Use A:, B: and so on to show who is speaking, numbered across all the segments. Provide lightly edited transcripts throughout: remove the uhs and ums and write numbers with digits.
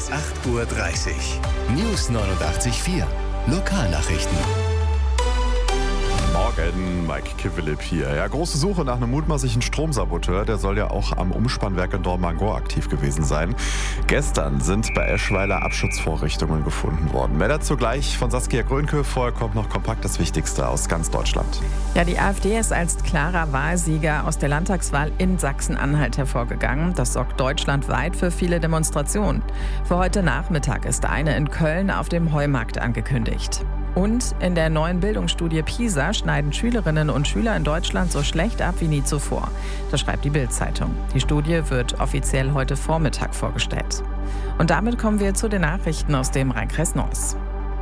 A: bis 8:30 Uhr. News 89.4 Lokalnachrichten.
B: Morgen, Mike Kivelip hier. Ja, große Suche nach einem mutmaßlichen Stromsaboteur. Der soll ja auch am Umspannwerk in Dormagen-Gohr aktiv gewesen sein. Gestern sind bei Eschweiler Abschutzvorrichtungen gefunden worden. Mehr dazu gleich von Saskia Grönke. Vorher kommt noch kompakt das Wichtigste aus ganz Deutschland.
C: Ja, die AfD ist als klarer Wahlsieger aus der Landtagswahl in Sachsen-Anhalt hervorgegangen. Das sorgt deutschlandweit für viele Demonstrationen. Für heute Nachmittag ist eine in Köln auf dem Heumarkt angekündigt. Und in der neuen Bildungsstudie PISA schneiden Schülerinnen und Schüler in Deutschland so schlecht ab wie nie zuvor. Das schreibt die Bild-Zeitung. Die Studie wird offiziell heute Vormittag vorgestellt. Und damit kommen wir zu den Nachrichten aus dem Rhein-Kreis Neuss.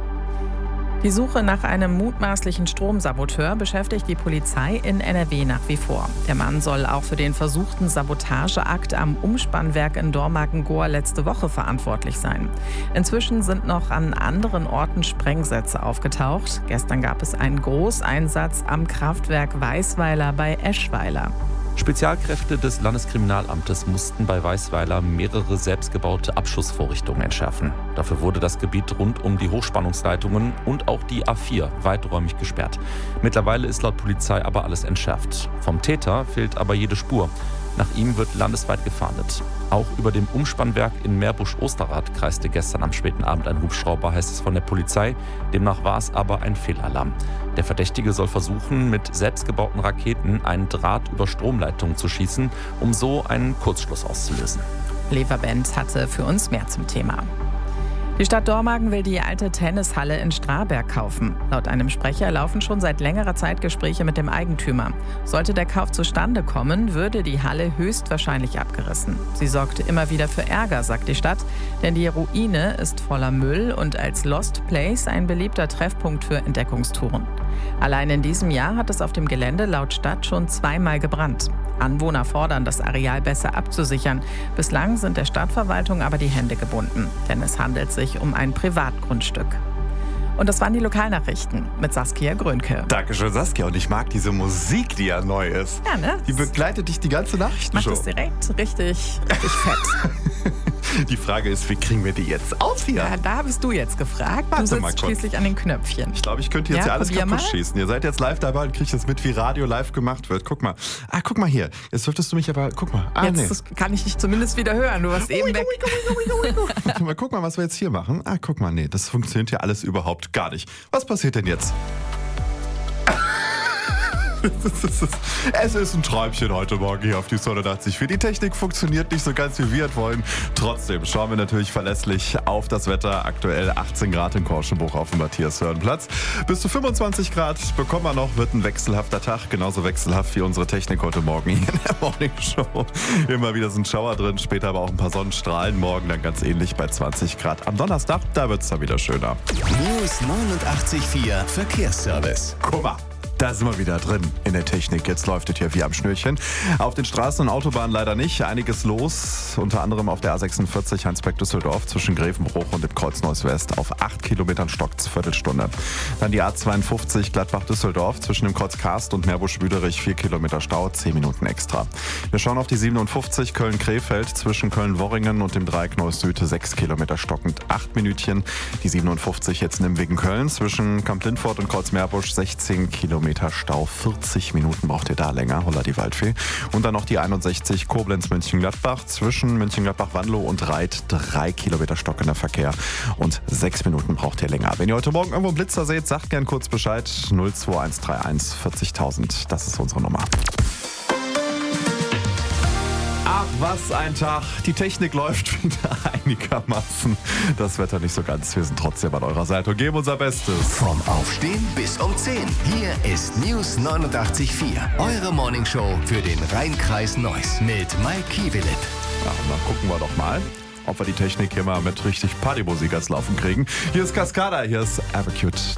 C: Die Suche nach einem mutmaßlichen Stromsaboteur beschäftigt die Polizei in NRW nach wie vor. Der Mann soll auch für den versuchten Sabotageakt am Umspannwerk in Dormagen-Gohr letzte Woche verantwortlich sein. Inzwischen sind noch an anderen Orten Sprengsätze aufgetaucht. Gestern gab es einen Großeinsatz am Kraftwerk Weisweiler bei Eschweiler.
D: Spezialkräfte des Landeskriminalamtes mussten bei Weisweiler mehrere selbstgebaute Abschussvorrichtungen entschärfen. Dafür wurde das Gebiet rund um die Hochspannungsleitungen und auch die A4 weiträumig gesperrt. Mittlerweile ist laut Polizei aber alles entschärft. Vom Täter fehlt aber jede Spur. Nach ihm wird landesweit gefahndet. Auch über dem Umspannwerk in Meerbusch-Osterrad kreiste gestern am späten Abend ein Hubschrauber, heißt es von der Polizei. Demnach war es aber ein Fehlalarm. Der Verdächtige soll versuchen, mit selbstgebauten Raketen einen Draht über Stromleitungen zu schießen, um so einen Kurzschluss auszulösen.
C: Lever Benz hatte für uns mehr zum Thema. Die Stadt Dormagen will die alte Tennishalle in Straberg kaufen. Laut einem Sprecher laufen schon seit längerer Zeit Gespräche mit dem Eigentümer. Sollte der Kauf zustande kommen, würde die Halle höchstwahrscheinlich abgerissen. Sie sorgte immer wieder für Ärger, sagt die Stadt, denn die Ruine ist voller Müll und als Lost Place ein beliebter Treffpunkt für Entdeckungstouren. Allein in diesem Jahr hat es auf dem Gelände laut Stadt schon zweimal gebrannt. Anwohner fordern, das Areal besser abzusichern. Bislang sind der Stadtverwaltung aber die Hände gebunden, denn es handelt sich um ein Privatgrundstück. Und das waren die Lokalnachrichten mit Saskia Grönke.
B: Dankeschön, Saskia. Und ich mag diese Musik, die ja neu ist.
C: Ja, ne?
B: Die begleitet dich die ganze Nachrichtenshow.
C: Macht es direkt richtig fett.
B: Die Frage ist, wie kriegen wir die jetzt aus hier?
C: Ja, da bist du jetzt gefragt.
B: Warte
C: Du sitzt
B: mal kurz.
C: schließlich an den Knöpfchen.
B: Ich glaube, ich könnte jetzt ja alles
C: probier
B: kaputt
C: mal.
B: schießen. Ihr seid jetzt live dabei und kriegt jetzt mit, wie Radio live gemacht wird. Guck mal. Guck mal hier. Jetzt dürftest du mich aber... Guck mal.
C: Jetzt kann ich dich zumindest wieder hören. Du warst eben weg.
B: Guck mal, was wir jetzt hier machen. Guck mal, nee, das funktioniert hier alles überhaupt gar nicht. Was passiert denn jetzt? Es ist ein Träumchen heute Morgen hier auf die 89.4. Die Technik funktioniert nicht so ganz, wie wir es wollen. Trotzdem schauen wir natürlich verlässlich auf das Wetter. Aktuell 18 Grad in Korschenbruch auf dem Matthias-Hörn-Platz. Bis zu 25 Grad bekommen wir noch. Wird ein wechselhafter Tag. Genauso wechselhaft wie unsere Technik heute Morgen hier in der Morning Show. Immer wieder sind Schauer drin, später aber auch ein paar Sonnenstrahlen. Morgen dann ganz ähnlich bei 20 Grad. Am Donnerstag, da wird es dann wieder schöner.
A: News 89.4 Verkehrsservice.
B: Guck mal. Da sind wir wieder drin in der Technik. Jetzt läuft es hier wie am Schnürchen. Auf den Straßen und Autobahnen leider nicht. Einiges los. Unter anderem auf der A46 Heinsberg-Düsseldorf zwischen Grevenbruch und dem Kreuz Neuss-West. Auf 8 Kilometern stockt's Viertelstunde. Dann die A52 Gladbach-Düsseldorf zwischen dem Kreuz Karst und Meerbusch-Büderich. 4 Kilometer Stau, 10 Minuten extra. Wir schauen auf die 57 Köln-Krefeld zwischen Köln-Worringen und dem Dreieck Neuss-Süd. 6 Kilometer stockend, 8 Minütchen. Die 57 jetzt Nimwegen-Köln zwischen Kamp-Lindfort und Kreuz Meerbusch. 16 Kilometer Stau, 40 Minuten braucht ihr da länger, holla die Waldfee. Und dann noch die 61 Koblenz-Mönchengladbach zwischen Mönchengladbach-Wanlo und Reit, 3 Kilometer stockender Verkehr und 6 Minuten braucht ihr länger. Wenn ihr heute Morgen irgendwo einen Blitzer seht, sagt gern kurz Bescheid, 02131 40.000, das ist unsere Nummer. Ach, was ein Tag. Die Technik läuft wieder einigermaßen. Das Wetter nicht so ganz. Wir sind trotzdem an eurer Seite und geben unser Bestes.
A: Vom Aufstehen bis um 10. Hier ist News 89.4. Eure Morningshow für den Rhein-Kreis Neuss mit Mike Kivelip.
B: Ja, und dann gucken wir doch mal, ob wir die Technik hier mal mit richtig Partymusik ans Laufen kriegen. Hier ist Cascada, hier ist Evercute.